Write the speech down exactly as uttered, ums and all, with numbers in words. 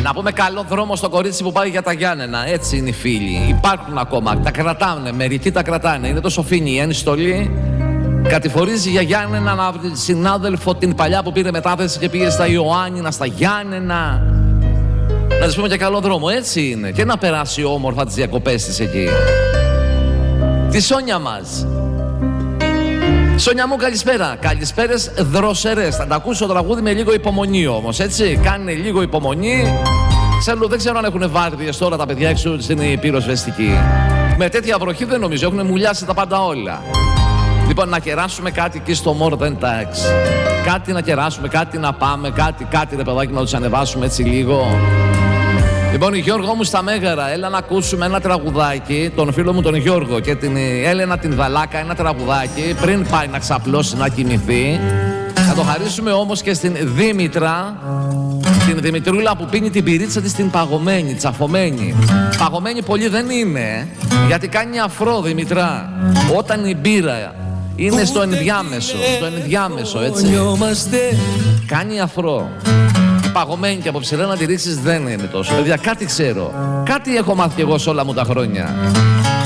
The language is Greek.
Να πούμε καλό δρόμο στο κορίτσι που πάει για τα Γιάννενα. Έτσι είναι οι φίλοι. Υπάρχουν ακόμα. Τα κρατάνε. Μερικοί τα κρατάνε. Είναι τόσο φίνη η ένστολη. Κατηφορίζει για Γιάννενα να βρει συνάδελφο την παλιά που πήρε μετάθεση και πήγε στα Ιωάννινα, στα Γιάννενα. Να της πούμε και καλό δρόμο. Έτσι είναι. Και να περάσει όμορφα τις διακοπές της εκεί. Τη Σόνια μας. Σόνια μου, καλησπέρα. Καλησπέρες δροσερές. Θα τα ακούσω το τραγούδι με λίγο υπομονή όμως, έτσι. Κάνε λίγο υπομονή. Ξέρω, δεν ξέρω αν έχουν βάρδιες τώρα τα παιδιά έξω στην πυροσβεστική. Με τέτοια βροχή δεν νομίζω, έχουν μουλιάσει τα πάντα όλα. Λοιπόν, να κεράσουμε κάτι εκεί στο More Than Tax. Κάτι να κεράσουμε, κάτι να πάμε, κάτι, κάτι ρε παιδάκι να τους ανεβάσουμε έτσι λίγο. Λοιπόν, Γιώργο μου στα Μέγαρα, έλα να ακούσουμε ένα τραγουδάκι, τον φίλο μου τον Γιώργο και την Έλενα την Δαλάκα, ένα τραγουδάκι πριν πάει να ξαπλώσει, να κοιμηθεί. Θα το χαρίσουμε όμως και στην Δήμητρα, την Δημητρούλα που πίνει την πυρίτσα της την παγωμένη, τσαφωμένη. Παγωμένη πολύ δεν είναι, γιατί κάνει αφρό Δημητρά. Όταν η μπύρα είναι στο ενδιάμεσο, στο ενδιάμεσο, έτσι. Κάνει αφρό. Παγωμένη και από ψηλά να τη ρίξεις δεν είναι τόσο. Παιδιά, κάτι ξέρω. Κάτι έχω μάθει κι εγώ σε όλα μου τα χρόνια.